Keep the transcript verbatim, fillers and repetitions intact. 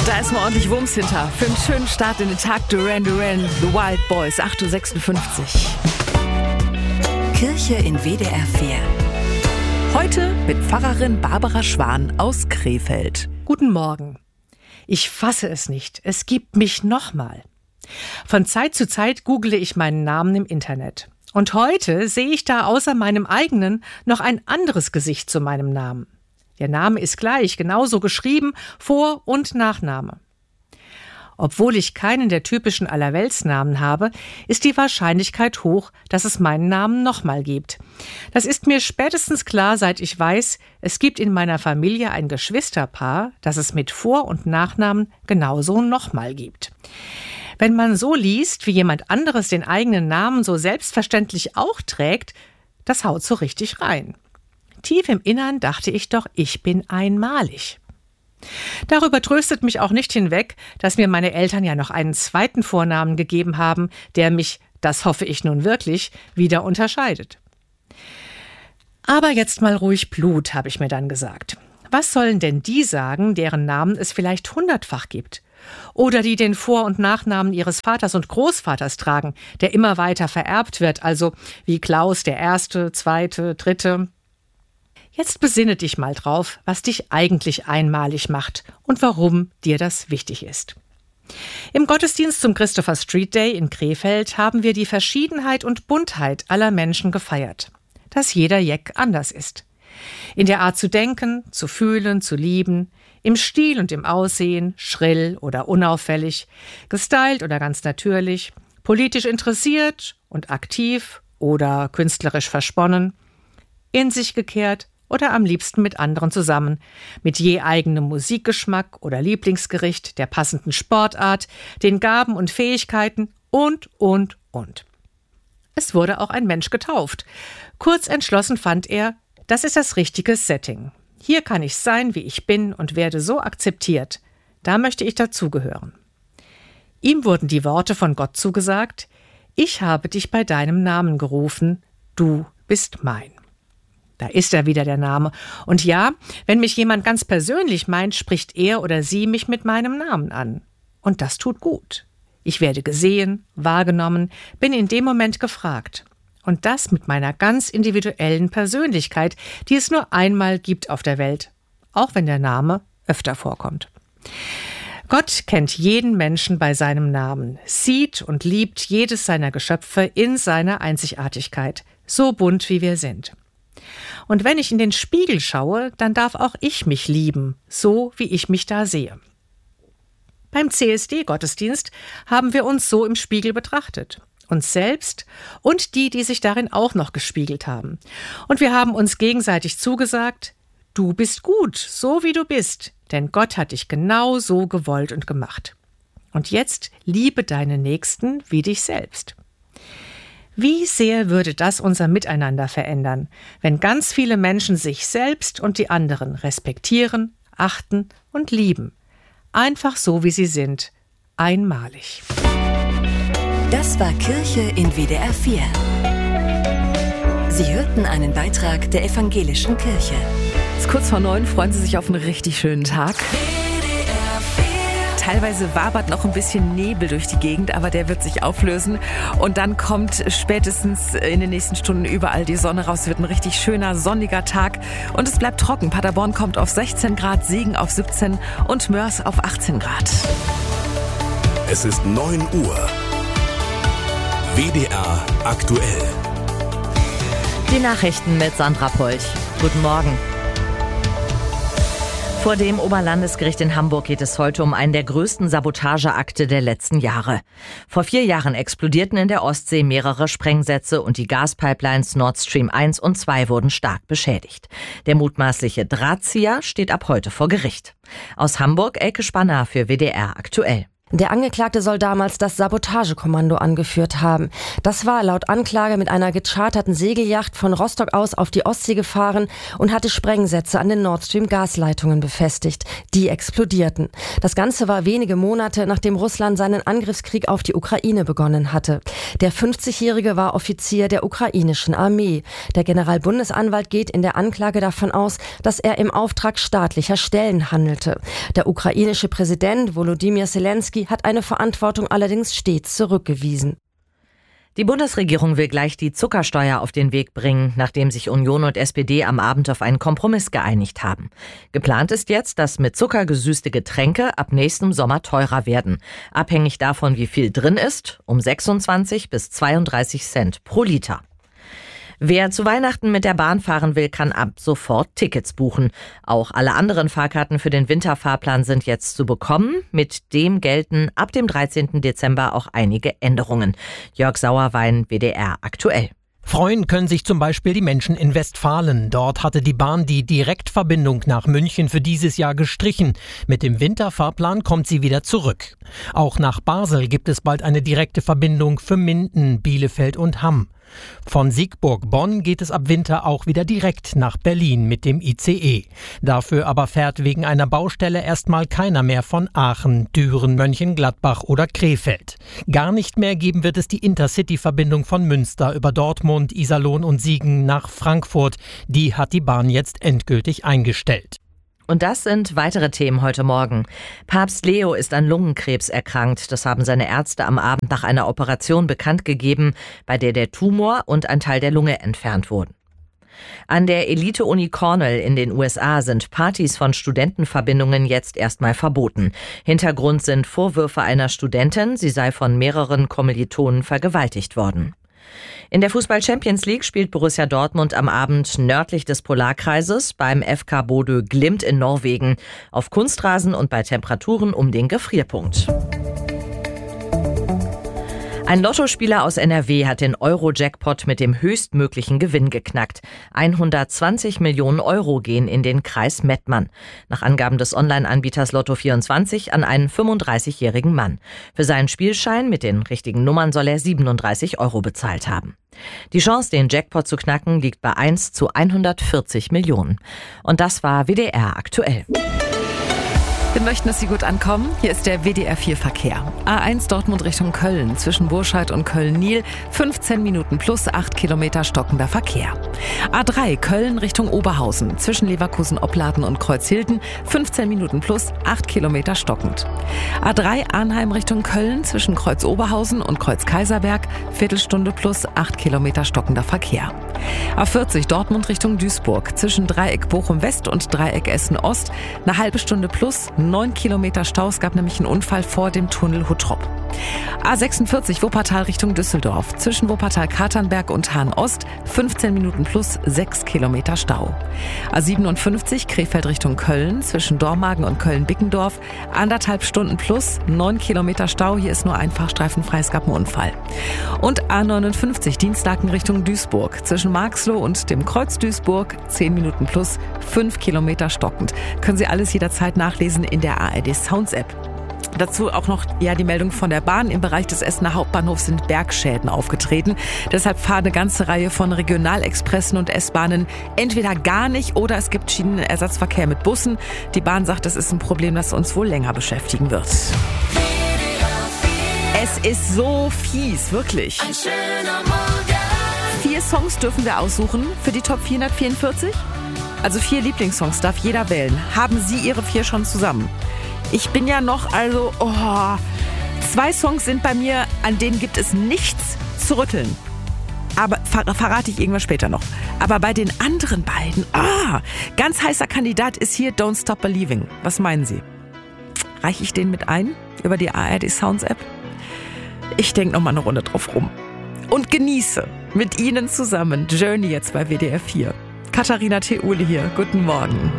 Da ist mal ordentlich Wumms hinter. Für einen schönen Start in den Tag Duran Duran, The Wild Boys, acht Uhr sechsundfünfzig. Kirche in W D R vier. Heute mit Pfarrerin Barbara Schwan aus Krefeld. Guten Morgen. Ich fasse es nicht. Es gibt mich nochmal. Von Zeit zu Zeit google ich meinen Namen im Internet. Und heute sehe ich da außer meinem eigenen noch ein anderes Gesicht zu meinem Namen. Der Name ist gleich, genauso geschrieben, Vor- und Nachname. Obwohl ich keinen der typischen Allerweltsnamen habe, ist die Wahrscheinlichkeit hoch, dass es meinen Namen nochmal gibt. Das ist mir spätestens klar, seit ich weiß, es gibt in meiner Familie ein Geschwisterpaar, das es mit Vor- und Nachnamen genauso nochmal gibt. Wenn man so liest, wie jemand anderes den eigenen Namen so selbstverständlich auch trägt, das haut so richtig rein. Tief im Innern dachte ich doch, ich bin einmalig. Darüber tröstet mich auch nicht hinweg, dass mir meine Eltern ja noch einen zweiten Vornamen gegeben haben, der mich, das hoffe ich nun wirklich, wieder unterscheidet. Aber jetzt mal ruhig Blut, habe ich mir dann gesagt. Was sollen denn die sagen, deren Namen es vielleicht hundertfach gibt? Oder die den Vor- und Nachnamen ihres Vaters und Großvaters tragen, der immer weiter vererbt wird, also wie Klaus der Erste, Zweite, Dritte. Jetzt besinne dich mal drauf, was dich eigentlich einmalig macht und warum dir das wichtig ist. Im Gottesdienst zum Christopher Street Day in Krefeld haben wir die Verschiedenheit und Buntheit aller Menschen gefeiert. Dass jeder Jeck anders ist. In der Art zu denken, zu fühlen, zu lieben, im Stil und im Aussehen, schrill oder unauffällig, gestylt oder ganz natürlich, politisch interessiert und aktiv oder künstlerisch versponnen, in sich gekehrt oder am liebsten mit anderen zusammen, mit je eigenem Musikgeschmack oder Lieblingsgericht, der passenden Sportart, den Gaben und Fähigkeiten und, und, und. Es wurde auch ein Mensch getauft. Kurz entschlossen fand er, das ist das richtige Setting. Hier kann ich sein, wie ich bin und werde so akzeptiert. Da möchte ich dazugehören. Ihm wurden die Worte von Gott zugesagt, ich habe dich bei deinem Namen gerufen, du bist mein. Da ist er wieder, der Name. Und ja, wenn mich jemand ganz persönlich meint, spricht er oder sie mich mit meinem Namen an. Und das tut gut. Ich werde gesehen, wahrgenommen, bin in dem Moment gefragt. Und das mit meiner ganz individuellen Persönlichkeit, die es nur einmal gibt auf der Welt, auch wenn der Name öfter vorkommt. Gott kennt jeden Menschen bei seinem Namen, sieht und liebt jedes seiner Geschöpfe in seiner Einzigartigkeit, so bunt wie wir sind. Und wenn ich in den Spiegel schaue, dann darf auch ich mich lieben, so wie ich mich da sehe. Beim C S D-Gottesdienst haben wir uns so im Spiegel betrachtet. Uns selbst und die, die sich darin auch noch gespiegelt haben. Und wir haben uns gegenseitig zugesagt, du bist gut, so wie du bist, denn Gott hat dich genau so gewollt und gemacht. Und jetzt liebe deine Nächsten wie dich selbst. Wie sehr würde das unser Miteinander verändern, wenn ganz viele Menschen sich selbst und die anderen respektieren, achten und lieben. Einfach so, wie sie sind. Einmalig. Das war Kirche in W D R vier. Sie hörten einen Beitrag der Evangelischen Kirche. Es ist kurz vor neun, freuen Sie sich auf einen richtig schönen Tag. Teilweise wabert noch ein bisschen Nebel durch die Gegend, aber der wird sich auflösen. Und dann kommt spätestens in den nächsten Stunden überall die Sonne raus. Es wird ein richtig schöner, sonniger Tag. Und es bleibt trocken. Paderborn kommt auf sechzehn Grad, Siegen auf siebzehn und Mörs auf achtzehn Grad. Es ist neun Uhr. W D R aktuell. Die Nachrichten mit Sandra Polch. Guten Morgen. Vor dem Oberlandesgericht in Hamburg geht es heute um einen der größten Sabotageakte der letzten Jahre. Vor vier Jahren explodierten in der Ostsee mehrere Sprengsätze und die Gaspipelines Nord Stream eins und zwei wurden stark beschädigt. Der mutmaßliche Drahtzieher steht ab heute vor Gericht. Aus Hamburg, Elke Spanner für W D R aktuell. Der Angeklagte soll damals das Sabotagekommando angeführt haben. Das war laut Anklage mit einer gecharterten Segelyacht von Rostock aus auf die Ostsee gefahren und hatte Sprengsätze an den Nord Stream Gasleitungen befestigt. Die explodierten. Das Ganze war wenige Monate, nachdem Russland seinen Angriffskrieg auf die Ukraine begonnen hatte. Der fünfzigjährige war Offizier der ukrainischen Armee. Der Generalbundesanwalt geht in der Anklage davon aus, dass er im Auftrag staatlicher Stellen handelte. Der ukrainische Präsident Volodymyr Zelensky hat eine Verantwortung allerdings stets zurückgewiesen. Die Bundesregierung will gleich die Zuckersteuer auf den Weg bringen, nachdem sich Union und S P D am Abend auf einen Kompromiss geeinigt haben. Geplant ist jetzt, dass mit Zucker gesüßte Getränke ab nächstem Sommer teurer werden. Abhängig davon, wie viel drin ist, um sechsundzwanzig bis zweiunddreißig Cent pro Liter. Wer zu Weihnachten mit der Bahn fahren will, kann ab sofort Tickets buchen. Auch alle anderen Fahrkarten für den Winterfahrplan sind jetzt zu bekommen. Mit dem gelten ab dem dreizehnten Dezember auch einige Änderungen. Jörg Sauerwein, W D R aktuell. Freuen können sich zum Beispiel die Menschen in Westfalen. Dort hatte die Bahn die Direktverbindung nach München für dieses Jahr gestrichen. Mit dem Winterfahrplan kommt sie wieder zurück. Auch nach Basel gibt es bald eine direkte Verbindung für Minden, Bielefeld und Hamm. Von Siegburg-Bonn geht es ab Winter auch wieder direkt nach Berlin mit dem I C E. Dafür aber fährt wegen einer Baustelle erstmal keiner mehr von Aachen, Düren, Mönchengladbach oder Krefeld. Gar nicht mehr geben wird es die Intercity-Verbindung von Münster über Dortmund, Iserlohn und Siegen nach Frankfurt. Die hat die Bahn jetzt endgültig eingestellt. Und das sind weitere Themen heute Morgen. Papst Leo ist an Lungenkrebs erkrankt. Das haben seine Ärzte am Abend nach einer Operation bekannt gegeben, bei der der Tumor und ein Teil der Lunge entfernt wurden. An der Elite-Uni Cornell in den U S A sind Partys von Studentenverbindungen jetzt erstmal verboten. Hintergrund sind Vorwürfe einer Studentin, sie sei von mehreren Kommilitonen vergewaltigt worden. In der Fußball-Champions League spielt Borussia Dortmund am Abend nördlich des Polarkreises beim F K Bodø Glimt in Norwegen. Auf Kunstrasen und bei Temperaturen um den Gefrierpunkt. Ein Lottospieler aus N R W hat den Euro-Jackpot mit dem höchstmöglichen Gewinn geknackt. hundertzwanzig Millionen Euro gehen in den Kreis Mettmann. Nach Angaben des Online-Anbieters Lotto vierundzwanzig an einen fünfunddreißigjährigen Mann. Für seinen Spielschein mit den richtigen Nummern soll er siebenunddreißig Euro bezahlt haben. Die Chance, den Jackpot zu knacken, liegt bei eins zu hundertvierzig Millionen. Und das war W D R aktuell. Wir möchten, dass Sie gut ankommen. Hier ist der W D R vier Verkehr. A eins Dortmund Richtung Köln, zwischen Burscheid und Köln-Nil, fünfzehn Minuten plus acht Kilometer stockender Verkehr. A drei Köln Richtung Oberhausen, zwischen Leverkusen-Opladen und Kreuzhilden, fünfzehn Minuten plus acht Kilometer stockend. A drei Arnheim Richtung Köln, zwischen Kreuz-Oberhausen und Kreuz-Kaiserberg, Viertelstunde plus acht Kilometer stockender Verkehr. A vierzig Dortmund Richtung Duisburg, zwischen Dreieck Bochum-West und Dreieck Essen-Ost, eine halbe Stunde plus neun Kilometer Stau. Es gab nämlich einen Unfall vor dem Tunnel Huttrop. A sechsundvierzig Wuppertal Richtung Düsseldorf. Zwischen Wuppertal-Katernberg und Hahn-Ost fünfzehn Minuten plus sechs Kilometer Stau. A siebenundfünfzig Krefeld Richtung Köln. Zwischen Dormagen und Köln-Bickendorf anderthalb Stunden plus neun Kilometer Stau. Hier ist nur ein Fahrstreifen frei. Es gab einen Unfall. Und A neunundfünfzig Dienstlaken Richtung Duisburg. Zwischen Marxloh und dem Kreuz Duisburg zehn Minuten plus fünf Kilometer stockend. Können Sie alles jederzeit nachlesen in der A R D Sounds App. Dazu auch noch ja die Meldung von der Bahn. Im Bereich des Essener Hauptbahnhofs sind Bergschäden aufgetreten. Deshalb fahren eine ganze Reihe von Regionalexpressen und S-Bahnen entweder gar nicht oder es gibt Schienenersatzverkehr mit Bussen. Die Bahn sagt, das ist ein Problem, das uns wohl länger beschäftigen wird. Es ist so fies, wirklich. Ein schöner Morgen. Vier Songs dürfen wir aussuchen für die Top vierhundertvierundvierzig. Also vier Lieblingssongs darf jeder wählen. Haben Sie Ihre vier schon zusammen? Ich bin ja noch, also, oh, zwei Songs sind bei mir, an denen gibt es nichts zu rütteln. Aber ver- verrate ich irgendwas später noch. Aber bei den anderen beiden, ah, ganz heißer Kandidat ist hier Don't Stop Believing. Was meinen Sie? Reiche ich den mit ein über die A R D Sounds App? Ich denke noch mal eine Runde drauf rum. Und genieße mit Ihnen zusammen Journey jetzt bei W D R vier. Katharina Theule hier, guten Morgen.